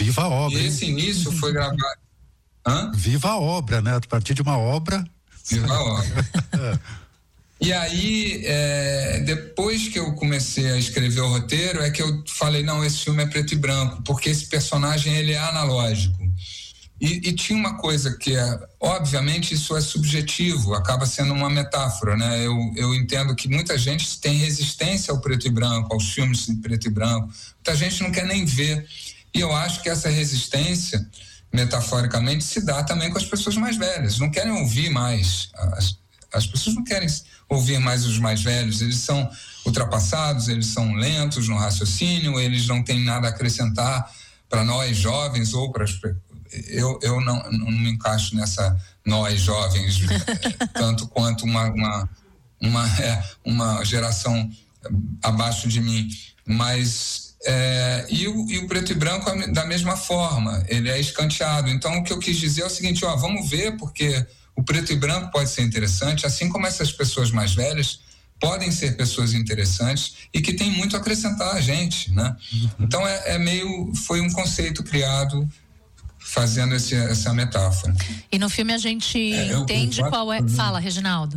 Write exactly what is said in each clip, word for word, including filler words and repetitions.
Viva a obra. E esse início foi gravado. Hã? Viva a obra, né? A partir de uma obra. Viva a obra. é. E aí, é, depois que eu comecei a escrever o roteiro, é que eu falei, não, esse filme é preto e branco, porque esse personagem, ele é analógico. E, e tinha uma coisa que é, obviamente isso é subjetivo, acaba sendo uma metáfora, né? Eu, eu entendo que muita gente tem resistência ao preto e branco, aos filmes de preto e branco, muita gente não quer nem ver. E eu acho que essa resistência, metaforicamente, se dá também com as pessoas mais velhas, não querem ouvir mais, as, as pessoas não querem ouvir mais os mais velhos, eles são ultrapassados, eles são lentos no raciocínio, eles não têm nada a acrescentar para nós jovens ou para as eu, eu não, não me encaixo nessa nós jovens tanto quanto uma uma, uma, é, uma geração abaixo de mim, mas é, e, o, e o preto e branco é da mesma forma, ele é escanteado. Então o que eu quis dizer é o seguinte, ó, vamos ver, porque o preto e branco pode ser interessante, assim como essas pessoas mais velhas podem ser pessoas interessantes e que tem muito a acrescentar a gente, né? Uhum. Então é, é meio, foi um conceito criado fazendo esse, essa metáfora. E no filme a gente é, entende eu, eu qual é... Também... Fala, Reginaldo.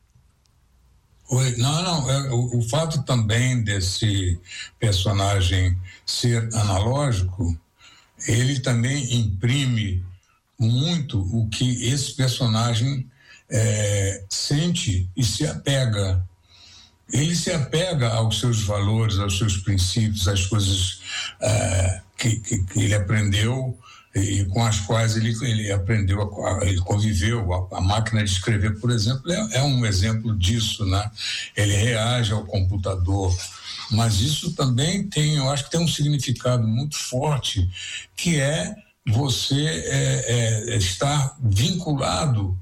Oi, não, não, é, o, o fato também desse personagem ser analógico, ele também imprime muito o que esse personagem é, sente e se apega. Ele se apega aos seus valores, aos seus princípios, às coisas é, que, que, que ele aprendeu e com as quais ele, ele aprendeu, ele conviveu. A, a máquina de escrever, por exemplo, é, é um exemplo disso, né? Ele reage ao computador, mas isso também tem, eu acho que tem um significado muito forte, que é você é, é, estar vinculado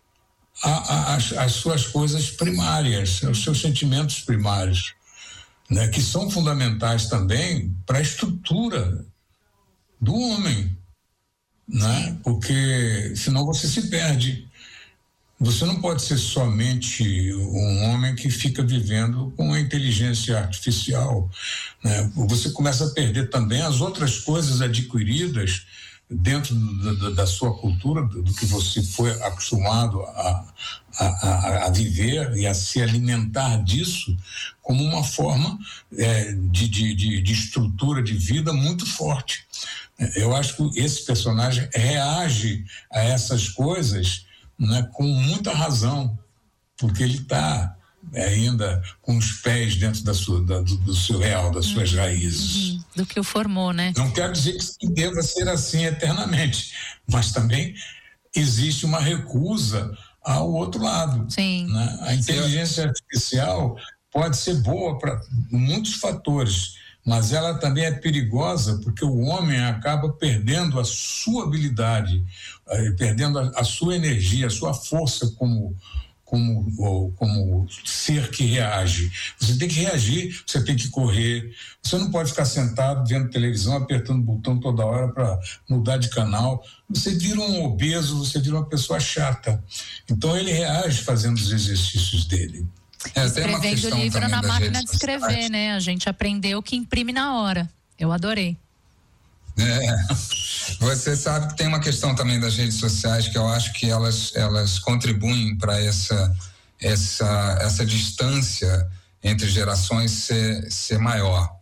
às suas coisas primárias, aos seus sentimentos primários, né? Que são fundamentais também para a estrutura do homem, né? Porque senão você se perde. Você não pode ser somente um homem que fica vivendo com a inteligência artificial, né? Você começa a perder também as outras coisas adquiridas dentro da, da sua cultura, do que você foi acostumado a, a, a viver e a se alimentar disso como uma forma é, de, de, de, de estrutura de vida muito forte. Eu acho que esse personagem reage a essas coisas, né, com muita razão, porque ele está ainda com os pés dentro da sua, da, do, do seu real, das suas raízes. Uhum. Do que o formou, né? Não quero dizer que deva ser assim eternamente, mas também existe uma recusa ao outro lado. Sim. Né? A inteligência artificial pode ser boa para muitos fatores, mas ela também é perigosa porque o homem acaba perdendo a sua habilidade, perdendo a, a sua energia, a sua força como Como, como ser que reage. Você tem que reagir, você tem que correr, você não pode ficar sentado vendo televisão, apertando o botão toda hora para mudar de canal. Você vira um obeso, você vira uma pessoa chata. Então ele reage fazendo os exercícios dele. É, escrevendo o livro na máquina de escrever, né? A gente aprendeu que imprime na hora. Eu adorei. É, você sabe que tem uma questão também das redes sociais que eu acho que elas, elas contribuem para essa, essa, essa distância entre gerações ser, ser maior.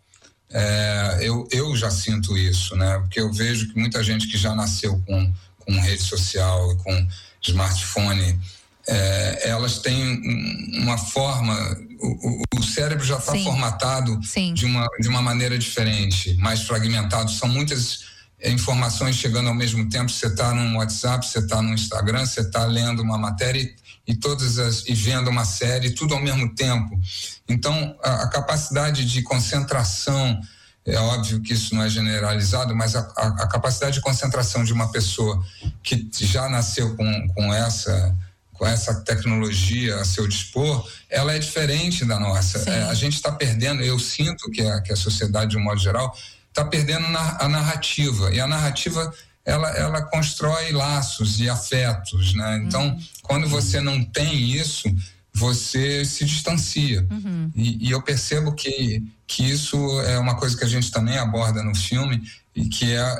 É, eu, eu já sinto isso, né? Porque eu vejo que muita gente que já nasceu com, com rede social e com smartphone, é, elas têm uma forma, o, o cérebro já está formatado de uma, de uma maneira diferente, mais fragmentado. São muitas informações chegando ao mesmo tempo. Você está no WhatsApp, você está no Instagram, você está lendo uma matéria e, e todas as e vendo uma série, tudo ao mesmo tempo. Então a, a capacidade de concentração, é óbvio que isso não é generalizado, mas a, a, a capacidade de concentração de uma pessoa que já nasceu com, com essa com essa tecnologia a seu dispor, ela é diferente da nossa. É, a gente está perdendo, eu sinto que a, que a sociedade, de um modo geral, está perdendo na, a narrativa. E a narrativa, ela, ela constrói laços e afetos, né? Então, uhum. quando você não tem isso, você se distancia. Uhum. E, e eu percebo que, que isso é uma coisa que a gente também aborda no filme, e que é